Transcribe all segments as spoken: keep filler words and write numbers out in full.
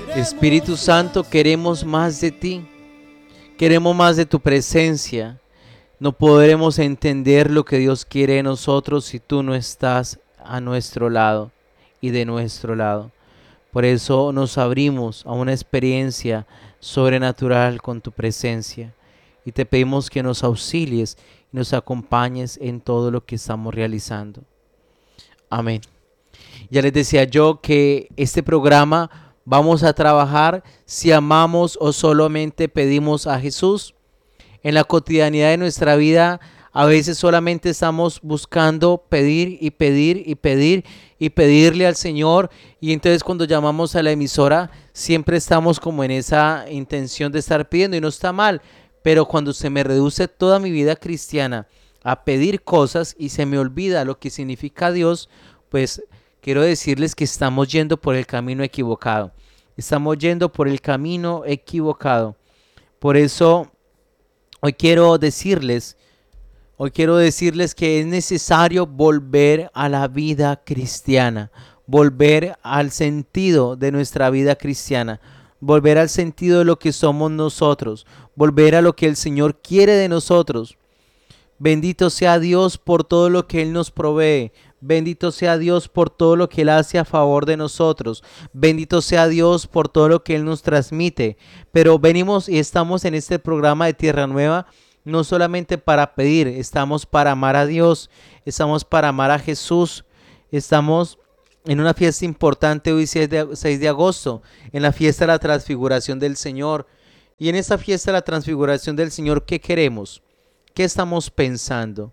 Espíritu Santo, queremos más de ti, queremos más de tu presencia. No podremos entender lo que Dios quiere de nosotros si tú no estás a nuestro lado y de nuestro lado. Por eso nos abrimos a una experiencia sobrenatural con tu presencia y te pedimos que nos auxilies y nos acompañes en todo lo que estamos realizando. Amén. Ya les decía yo que este programa vamos a trabajar si amamos o solamente pedimos a Jesús. En la cotidianidad de nuestra vida a veces solamente estamos buscando pedir y pedir y pedir y pedirle al Señor, y entonces cuando llamamos a la emisora siempre estamos como en esa intención de estar pidiendo y no está mal, pero cuando se me reduce toda mi vida cristiana a pedir cosas y se me olvida lo que significa Dios, pues quiero decirles que estamos yendo por el camino equivocado. Estamos yendo por el camino equivocado. Por eso hoy quiero decirles, hoy quiero decirles que es necesario volver a la vida cristiana, volver al sentido de nuestra vida cristiana, volver al sentido de lo que somos nosotros, volver a lo que el Señor quiere de nosotros. Bendito sea Dios por todo lo que Él nos provee. Bendito sea Dios por todo lo que Él hace a favor de nosotros. Bendito sea Dios por todo lo que Él nos transmite. Pero venimos y estamos en este programa de Tierra Nueva no solamente para pedir, estamos para amar a Dios, estamos para amar a Jesús. Estamos en una fiesta importante hoy seis de agosto, en la fiesta de la transfiguración del Señor. Y en esta fiesta de la transfiguración del Señor, ¿qué queremos? ¿Qué estamos pensando?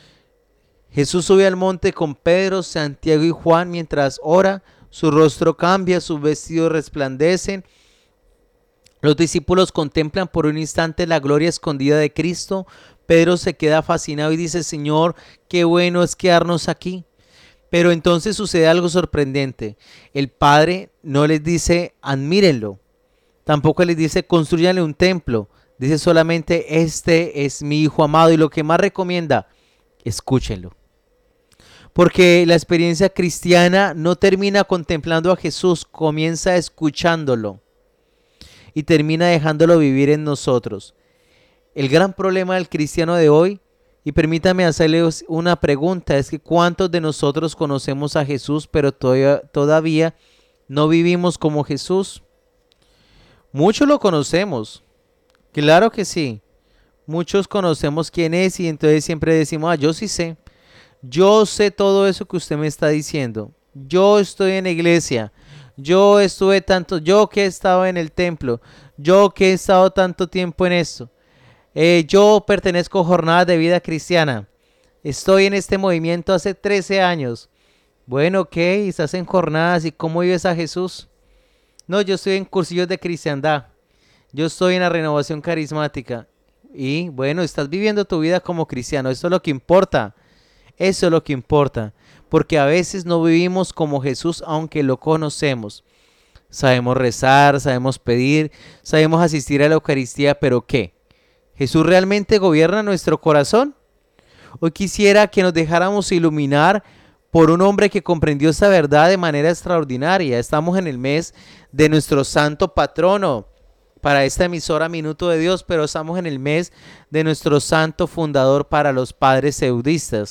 Jesús sube al monte con Pedro, Santiago y Juan mientras ora. Su rostro cambia, sus vestidos resplandecen. Los discípulos contemplan por un instante la gloria escondida de Cristo. Pedro se queda fascinado y dice: Señor, qué bueno es quedarnos aquí. Pero entonces sucede algo sorprendente. El Padre no les dice admírenlo. Tampoco les dice construyanle un templo. Dice solamente: este es mi Hijo amado. Y lo que más recomienda: escúchenlo. Porque la experiencia cristiana no termina contemplando a Jesús, comienza escuchándolo y termina dejándolo vivir en nosotros. El gran problema del cristiano de hoy, y permítame hacerles una pregunta, es que ¿cuántos de nosotros conocemos a Jesús pero todavía, todavía no vivimos como Jesús? Muchos lo conocemos, claro que sí. Muchos conocemos quién es y entonces siempre decimos: ah, yo sí sé. Yo sé todo eso que usted me está diciendo. Yo estoy en la iglesia. Yo estuve tanto, yo que he estado en el templo. Yo que he estado tanto tiempo en esto. Eh, yo pertenezco a Jornadas de Vida Cristiana. Estoy en este movimiento hace trece años. Bueno, ok, estás en jornadas. ¿Y cómo vives a Jesús? No, yo estoy en cursillos de cristiandad. Yo estoy en la renovación carismática. Y bueno, estás viviendo tu vida como cristiano. Eso es lo que importa. Eso es lo que importa. Porque a veces no vivimos como Jesús aunque lo conocemos. Sabemos rezar, sabemos pedir, sabemos asistir a la Eucaristía, pero ¿qué? ¿Jesús realmente gobierna nuestro corazón? Hoy quisiera que nos dejáramos iluminar por un hombre que comprendió esta verdad de manera extraordinaria. Estamos en el mes de nuestro santo patrono para esta emisora Minuto de Dios, pero estamos en el mes de nuestro santo fundador para los padres eudistas.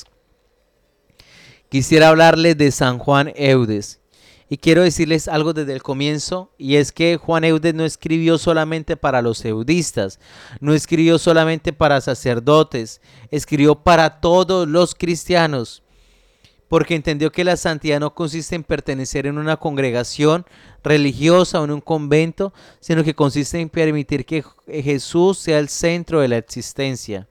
Quisiera hablarles de San Juan Eudes. Y quiero decirles algo desde el comienzo, y es que Juan Eudes no escribió solamente para los eudistas, no escribió solamente para sacerdotes, escribió para todos los cristianos, porque entendió que la santidad no consiste en pertenecer en una congregación religiosa o en un convento, sino que consiste en permitir que Jesús sea el centro de la existencia.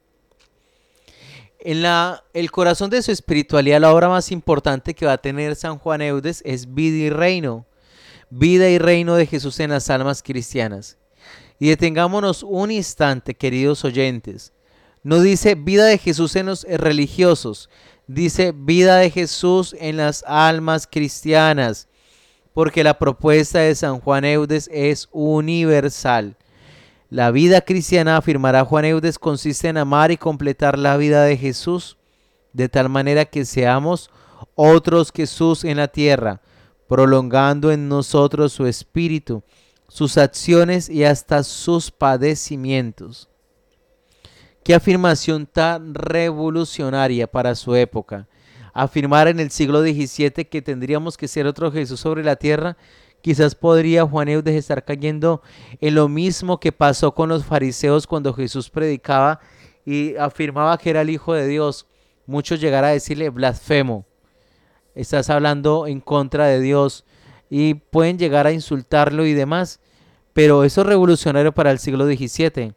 En la, el corazón de su espiritualidad, la obra más importante que va a tener San Juan Eudes es Vida y Reino. Vida y reino de Jesús en las almas cristianas. Y detengámonos un instante, queridos oyentes. No dice vida de Jesús en los religiosos, dice vida de Jesús en las almas cristianas. Porque la propuesta de San Juan Eudes es universal. La vida cristiana, afirmará Juan Eudes, consiste en amar y completar la vida de Jesús, de tal manera que seamos otros Jesús en la tierra, prolongando en nosotros su espíritu, sus acciones y hasta sus padecimientos. Qué afirmación tan revolucionaria para su época. Afirmar en el siglo diecisiete que tendríamos que ser otro Jesús sobre la tierra, quizás podría Juan Eudes estar cayendo en lo mismo que pasó con los fariseos cuando Jesús predicaba y afirmaba que era el Hijo de Dios. Muchos llegaron a decirle blasfemo, estás hablando en contra de Dios, y pueden llegar a insultarlo y demás, pero eso es revolucionario para el siglo diecisiete.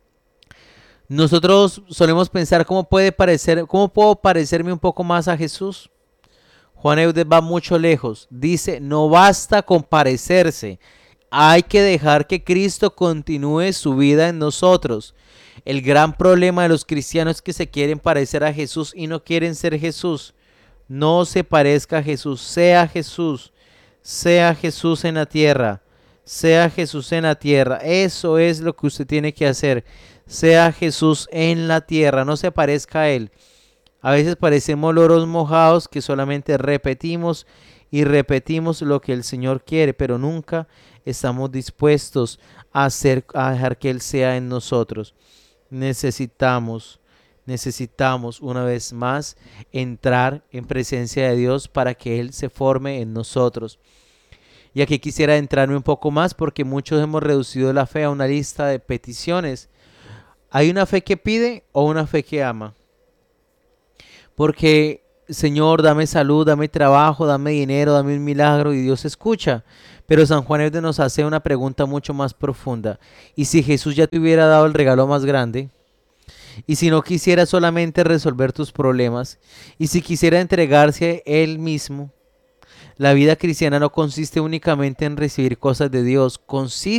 Nosotros solemos pensar cómo puede parecer, cómo puedo parecerme un poco más a Jesús. Juan Eudes va mucho lejos. Dice, no basta con parecerse, hay que dejar que Cristo continúe su vida en nosotros. El gran problema de los cristianos es que se quieren parecer a Jesús y no quieren ser Jesús. No se parezca a Jesús, sea Jesús, sea Jesús en la tierra, sea Jesús en la tierra. Eso es lo que usted tiene que hacer. Sea Jesús en la tierra, no se parezca a Él. A veces parecemos loros mojados que solamente repetimos y repetimos lo que el Señor quiere, pero nunca estamos dispuestos a, hacer, a dejar que Él sea en nosotros. Necesitamos, necesitamos una vez más entrar en presencia de Dios para que Él se forme en nosotros. Y aquí quisiera entrarme un poco más porque muchos hemos reducido la fe a una lista de peticiones. ¿Hay una fe que pide o una fe que ama? Porque, Señor, dame salud, dame trabajo, dame dinero, dame un milagro, y Dios escucha. Pero San Juan Eudes nos hace una pregunta mucho más profunda. ¿Y si Jesús ya te hubiera dado el regalo más grande? ¿Y si no quisiera solamente resolver tus problemas? ¿Y si quisiera entregarse a Él mismo? La vida cristiana no consiste únicamente en recibir cosas de Dios, consiste